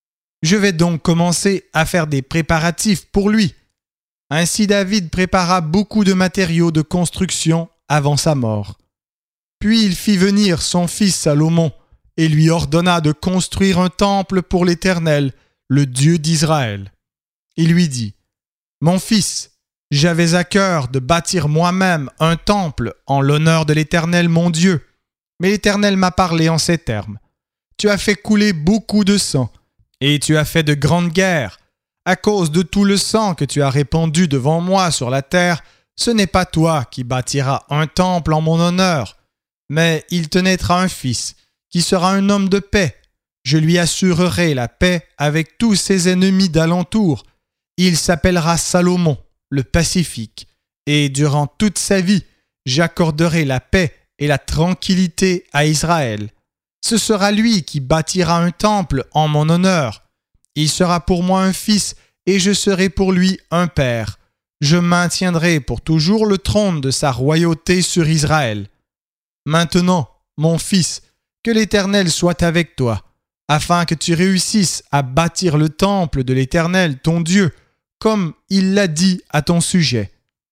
Je vais donc commencer à faire des préparatifs pour lui. » Ainsi David prépara beaucoup de matériaux de construction avant sa mort. Puis il fit venir son fils Salomon et lui ordonna de construire un temple pour l'Éternel, le Dieu d'Israël. Il lui dit « Mon fils, j'avais à cœur de bâtir moi-même un temple en l'honneur de l'Éternel mon Dieu. Mais l'Éternel m'a parlé en ces termes. Tu as fait couler beaucoup de sang, et tu as fait de grandes guerres. À cause de tout le sang que tu as répandu devant moi sur la terre, ce n'est pas toi qui bâtiras un temple en mon honneur, mais il te naîtra un fils, qui sera un homme de paix. Je lui assurerai la paix avec tous ses ennemis d'alentour. Il s'appellera Salomon, le pacifique, et durant toute sa vie, j'accorderai la paix et la tranquillité à Israël. Ce sera lui qui bâtira un temple en mon honneur. Il sera pour moi un fils et je serai pour lui un père. Je maintiendrai pour toujours le trône de sa royauté sur Israël. Maintenant, mon fils, que l'Éternel soit avec toi, afin que tu réussisses à bâtir le temple de l'Éternel, ton Dieu, comme il l'a dit à ton sujet.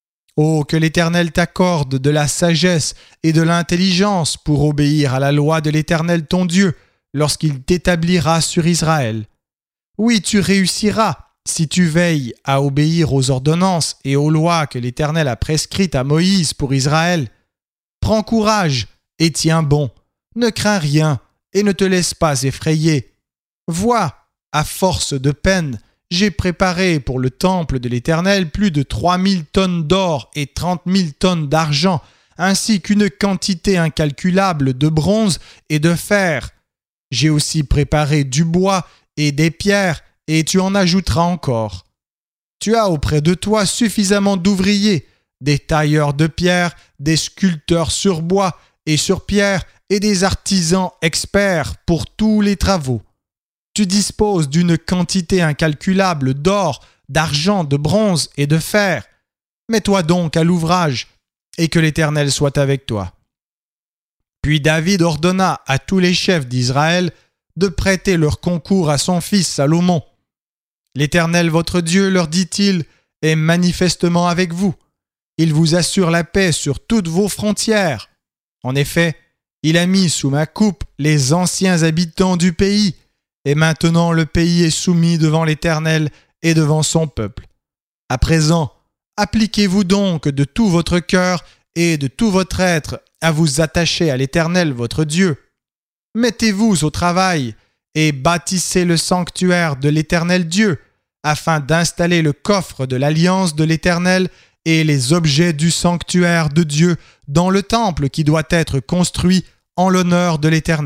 Oh, que l'Éternel t'accorde de la sagesse et de l'intelligence pour obéir à la loi de l'Éternel, ton Dieu, lorsqu'il t'établira sur Israël. Oui, tu réussiras si tu veilles à obéir aux ordonnances et aux lois que l'Éternel a prescrites à Moïse pour Israël. Prends courage et tiens bon. Ne crains rien et ne te laisse pas effrayer. Vois, à force de peine, j'ai préparé pour le temple de l'Éternel plus de trois mille tonnes d'or et trente mille tonnes d'argent, ainsi qu'une quantité incalculable de bronze et de fer. J'ai aussi préparé du bois et des pierres, et tu en ajouteras encore. Tu as auprès de toi suffisamment d'ouvriers, des tailleurs de pierre, des sculpteurs sur bois et sur pierre, et des artisans experts pour tous les travaux. Tu disposes d'une quantité incalculable d'or, d'argent, de bronze et de fer. Mets-toi donc à l'ouvrage, et que l'Éternel soit avec toi. » Puis David ordonna à tous les chefs d'Israël de prêter leur concours à son fils Salomon. « L'Éternel votre Dieu, leur dit-il, est manifestement avec vous. Il vous assure la paix sur toutes vos frontières. En effet, il a mis sous ma coupe les anciens habitants du pays, et maintenant le pays est soumis devant l'Éternel et devant son peuple. À présent, appliquez-vous donc de tout votre cœur et de tout votre être à vous attacher à l'Éternel votre Dieu. Mettez-vous au travail et bâtissez le sanctuaire de l'Éternel Dieu, afin d'installer le coffre de l'alliance de l'Éternel et les objets du sanctuaire de Dieu dans le temple qui doit être construit en l'honneur de l'Éternel. »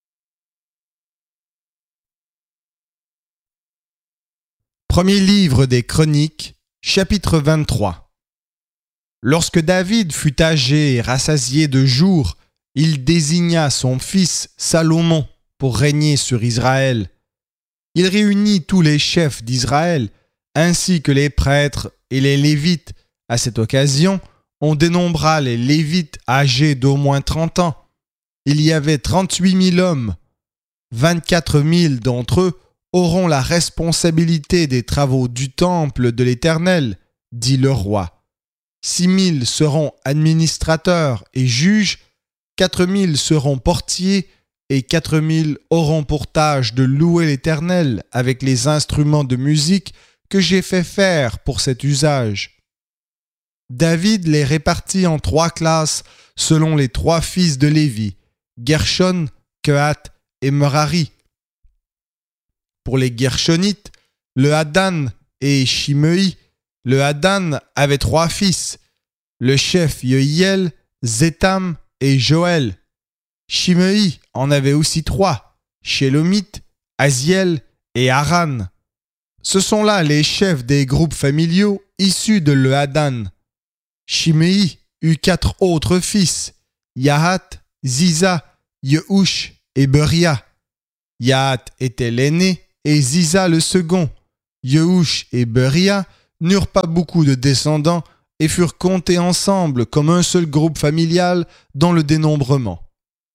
Premier livre des Chroniques, chapitre vingt-trois. Lorsque David fut âgé et rassasié de jours, il désigna son fils Salomon pour régner sur Israël. Il réunit tous les chefs d'Israël, ainsi que les prêtres et les Lévites. À cette occasion, on dénombra les Lévites âgés d'au moins trente ans. Il y avait trente-huit mille hommes. vingt-quatre mille d'entre eux auront la responsabilité des travaux du temple de l'Éternel, dit le roi. Six mille seront administrateurs et juges, quatre mille seront portiers et quatre mille auront pour tâche de louer l'Éternel avec les instruments de musique que j'ai fait faire pour cet usage. David les répartit en trois classes selon les trois fils de Lévi, Gershon, Kehath et Merari. Pour les Gershonites, le Hadan et Shimei, le Hadan avait trois fils, le chef Yehiel, Zétam et Joël. Shimei en avait aussi trois, Shélomith, Aziel et Haran. Ce sont là les chefs des groupes familiaux issus de Lehadan. Shimei eut quatre autres fils, Yahath, Ziza, Yehush et Beria. Yahath était l'aîné et Ziza le second. Yehush et Beria n'eurent pas beaucoup de descendants et furent comptés ensemble comme un seul groupe familial dans le dénombrement.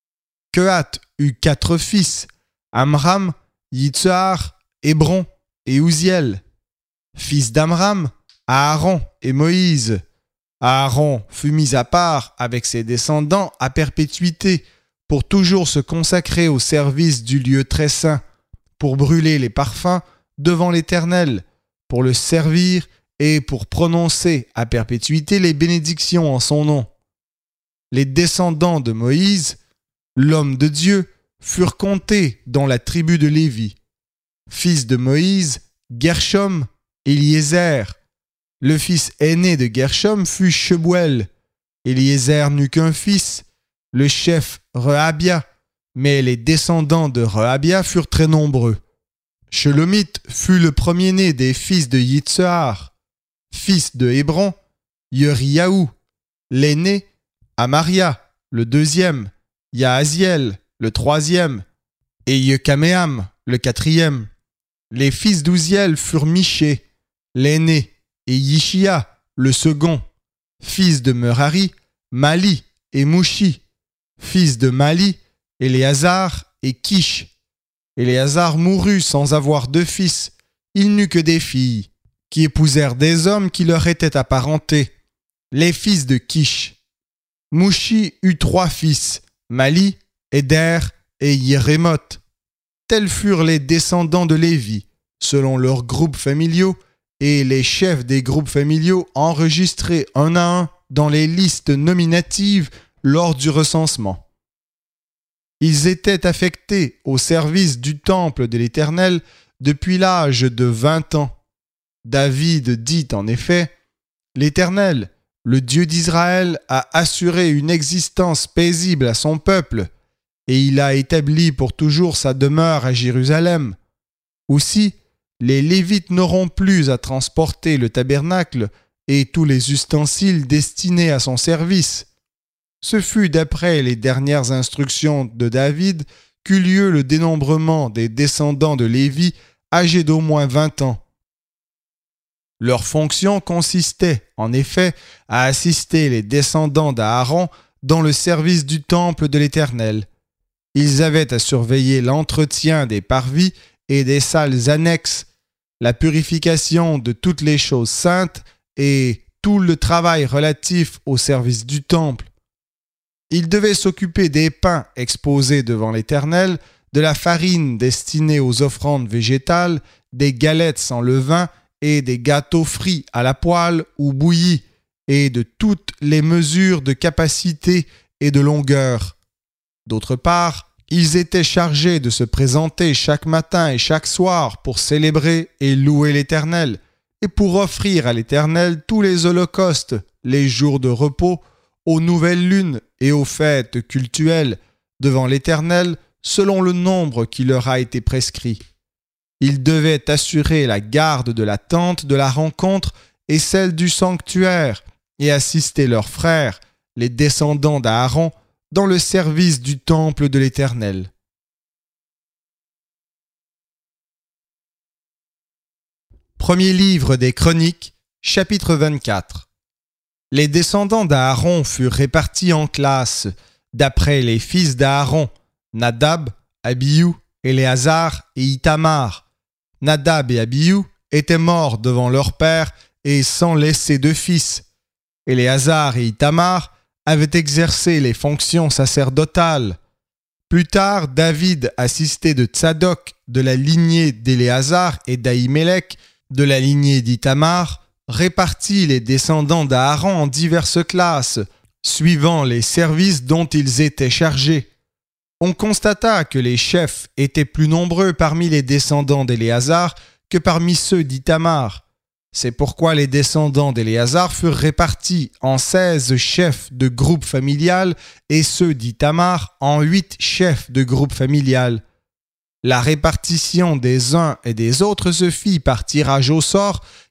Kehath eut quatre fils, Amram, Yitzhar, Hébron et Uziel. Fils d'Amram, Aaron et Moïse. Aaron fut mis à part avec ses descendants à perpétuité pour toujours se consacrer au service du lieu très saint, pour brûler les parfums devant l'Éternel, pour le servir et pour prononcer à perpétuité les bénédictions en son nom. Les descendants de Moïse, l'homme de Dieu, furent comptés dans la tribu de Lévi. Fils de Moïse, Gershom, Eliezer. Le fils aîné de Gershom fut Shebuel. Eliezer n'eut qu'un fils, le chef Rehabia, mais les descendants de Rehabia furent très nombreux. Shelomith fut le premier-né des fils de Yitzhar. Fils de Hébron, Yeriyahu. L'aîné, Amaria, le deuxième, Yahaziel, le troisième, et Yekameam, le quatrième. Les fils d'Uziel furent Miché, l'aîné, et Yishia, le second. Fils de Merari, Mali et Mouchi. Fils de Mali, Éléazar et Kish. Éléazar mourut sans avoir de fils. Il n'eut que des filles, qui épousèrent des hommes qui leur étaient apparentés, les fils de Kish. Mouchi eut trois fils, Mali, Éder et Yérémoth. Tels furent les descendants de Lévi, selon leurs groupes familiaux, et les chefs des groupes familiaux enregistrés un à un dans les listes nominatives lors du recensement. Ils étaient affectés au service du temple de l'Éternel depuis l'âge de vingt ans. David dit en effet, « L'Éternel, le Dieu d'Israël, a assuré une existence paisible à son peuple, et il a établi pour toujours sa demeure à Jérusalem. Aussi, les Lévites n'auront plus à transporter le tabernacle et tous les ustensiles destinés à son service. » Ce fut d'après les dernières instructions de David qu'eut lieu le dénombrement des descendants de Lévi âgés d'au moins vingt ans. Leur fonction consistait, en effet, à assister les descendants d'Aaron dans le service du temple de l'Éternel. Ils avaient à surveiller l'entretien des parvis et des salles annexes, la purification de toutes les choses saintes et tout le travail relatif au service du temple. Ils devaient s'occuper des pains exposés devant l'Éternel, de la farine destinée aux offrandes végétales, des galettes sans levain et des gâteaux frits à la poêle ou bouillis, et de toutes les mesures de capacité et de longueur. D'autre part, ils étaient chargés de se présenter chaque matin et chaque soir pour célébrer et louer l'Éternel, et pour offrir à l'Éternel tous les holocaustes, les jours de repos, aux nouvelles lunes et aux fêtes cultuelles devant l'Éternel selon le nombre qui leur a été prescrit. Ils devaient assurer la garde de la tente de la rencontre et celle du sanctuaire et assister leurs frères, les descendants d'Aaron, dans le service du temple de l'Éternel. Premier livre des Chroniques, chapitre vingt-quatre. Les descendants d'Aaron furent répartis en classes, d'après les fils d'Aaron, Nadab, Abihu, Éléazar et Ithamar. Nadab et Abihu étaient morts devant leur père et sans laisser de fils. Éléazar et Ithamar avaient exercé les fonctions sacerdotales. Plus tard, David, assisté de Tsadok, de la lignée d'Éléazar, et d'Ahimelech, de la lignée d'Ithamar, répartit les descendants d'Aaron en diverses classes, suivant les services dont ils étaient chargés. On constata que les chefs étaient plus nombreux parmi les descendants d'Éléazar que parmi ceux d'Ithamar. C'est pourquoi les descendants d'Éléazar furent répartis en seize chefs de groupe familial et ceux d'Ithamar en huit chefs de groupe familial. La répartition des uns et des autres se fit par tirage au sort,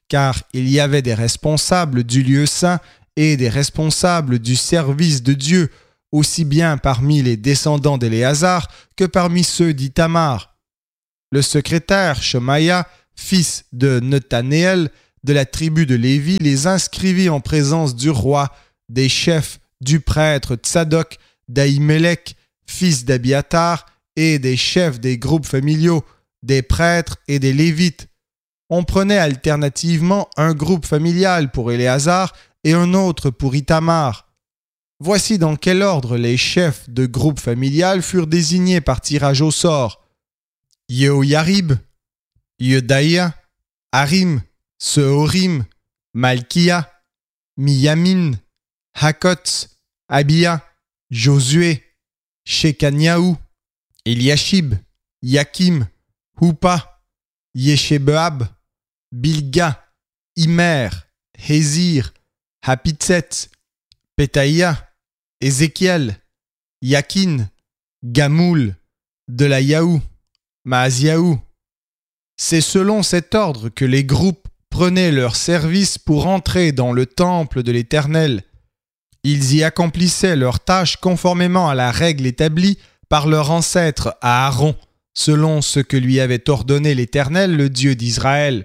car il y avait des responsables du lieu saint et des responsables du service de Dieu, aussi bien parmi les descendants d'Éléazar que parmi ceux d'Ithamar. Le secrétaire Shemaïa, fils de Nethanéel, de la tribu de Lévi, les inscrivit en présence du roi, des chefs, du prêtre Tsadok, d'Ahimelech, fils d'Abiatar, et des chefs des groupes familiaux, des prêtres et des Lévites. On prenait alternativement un groupe familial pour Éléazar et un autre pour Ithamar. Voici dans quel ordre les chefs de groupe familial furent désignés par tirage au sort. Yehoyarib, Yedaïa, Harim, Sehorim, Malkia, Miyamin, Hakotz, Abia, Josué, Shekaniaou, Eliashib, Yakim, Hupa, Yeshebeab, Bilga, Imer, Hézir, Hapitset, Pétaïa, Ézéchiel, Yakin, Gamoul, Delayaou, Maaziaou. C'est selon cet ordre que les groupes prenaient leur service pour entrer dans le temple de l'Éternel. Ils y accomplissaient leurs tâches conformément à la règle établie par leur ancêtre Aaron, selon ce que lui avait ordonné l'Éternel, le Dieu d'Israël.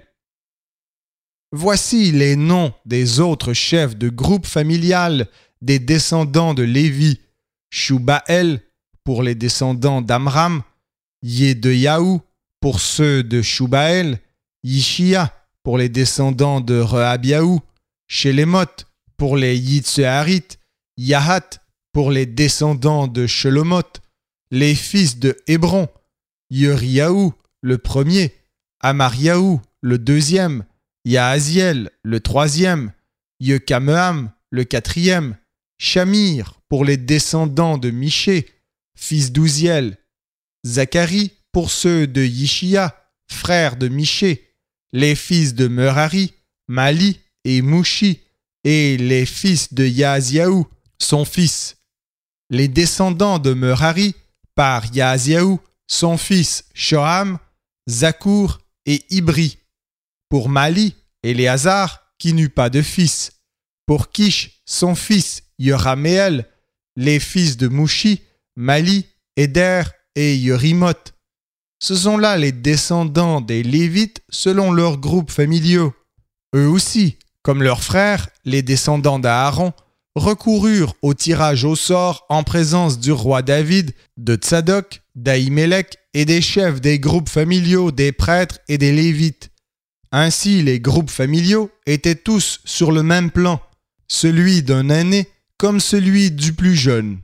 Voici les noms des autres chefs de groupe familial des descendants de Lévi: Shubaël pour les descendants d'Amram, Yedeyaou pour ceux de Shubaël, Yishia pour les descendants de Rehabiaou, Shelémoth pour les Yitseharites, Yahat pour les descendants de Shelomoth, les fils de Hébron, Yeriaou le premier, Amariaou le deuxième, Yahaziel le troisième, Yekameam le quatrième, Shamir pour les descendants de Miché, fils d'Ouziel, Zacharie pour ceux de Yishia, frère de Miché, les fils de Merari, Mali et Mouchi, et les fils de Yahaziaou, son fils. Les descendants de Merari, par Yahaziaou, son fils Shoham, Zakour et Ibri. Pour Mali, Éléazar, qui n'eut pas de fils. Pour Kish, son fils Yoraméel, les fils de Mouchi, Mali, Éder et Yerimoth. Ce sont là les descendants des Lévites selon leurs groupes familiaux. Eux aussi, comme leurs frères, les descendants d'Aaron, recoururent au tirage au sort en présence du roi David, de Tsadok, d'Ahimelech et des chefs des groupes familiaux des prêtres et des Lévites. Ainsi, les groupes familiaux étaient tous sur le même plan, celui d'un aîné comme celui du plus jeune.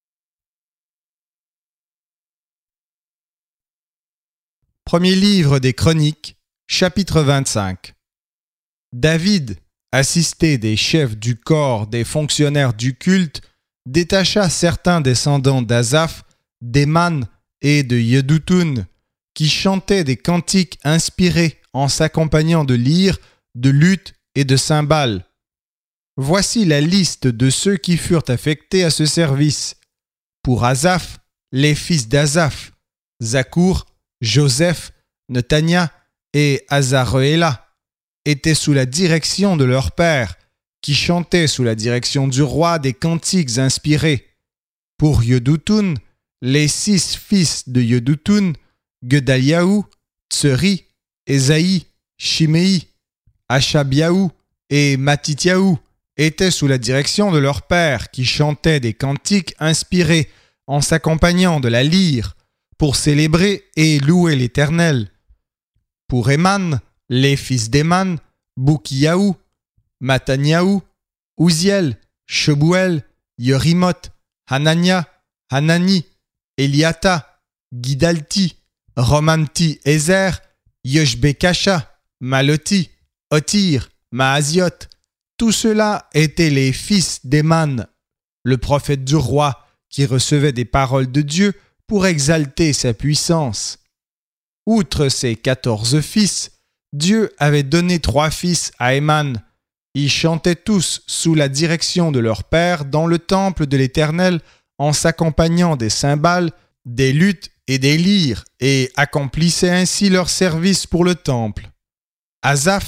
Premier livre des Chroniques, chapitre vingt-cinq. David, assisté des chefs du corps des fonctionnaires du culte, détacha certains descendants d'Asaph, d'Éman et de Yedutun, qui chantaient des cantiques inspirés en s'accompagnant de lyres, de luth et de cymbales. Voici la liste de ceux qui furent affectés à ce service. Pour Asaph, les fils d'Asaph, Zakour, Joseph, Netania et Azaréla, étaient sous la direction de leur père, qui chantaient sous la direction du roi des cantiques inspirés. Pour Yedutun, les six fils de Yedutun, Gedaliaou, Tseri, Ésaïe, Shimei, Ashabiaou et Matityaou, étaient sous la direction de leur père, qui chantaient des cantiques inspirés en s'accompagnant de la lyre, pour célébrer et louer l'Éternel. Pour Éman, les fils d'Éman, Boukiaou, Mataniaou, Ouziel, Shebuel, Yerimoth, Hanania, Hanani, Eliata, Gidalti, Romanti Ezer, Yoshbekasha, Maloti, Otir, Maaziot. Tous ceux-là étaient les fils d'Éman, le prophète du roi, qui recevait des paroles de Dieu pour exalter sa puissance. Outre ses quatorze fils, Dieu avait donné trois fils à Éman. Ils chantaient tous sous la direction de leur père dans le temple de l'Éternel en s'accompagnant des cymbales, des luths et des lyres et accomplissaient ainsi leur service pour le temple. Asaph,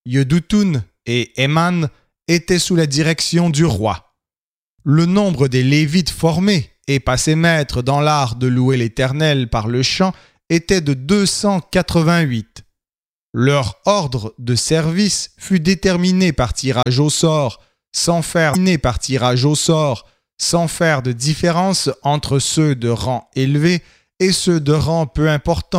Yeduthun et Éman étaient sous la direction du roi. Le nombre des Lévites formés et passés maîtres dans l'art de louer l'Éternel par le chant était de deux cent quatre-vingt-huit. Leur ordre de service fut déterminé par tirage au sort, sans faire par tirage au sort, sans faire de différence entre ceux de rang élevé et ceux de rang peu important.